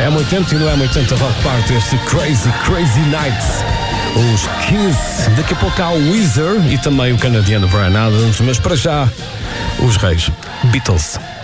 M80 e no M80 Rock Party este Crazy Nights. Os Kiss, daqui a pouco há o Weezer e também o canadiano Bryan Adams, mas para já os reis, Beatles.